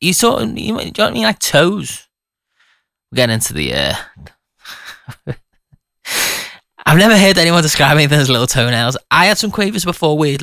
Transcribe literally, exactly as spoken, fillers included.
you sort of, you, do you know what I mean? Like toes. We're getting into the, uh... I've never heard anyone describe anything as little toenails. I had some quavers before, weirdly.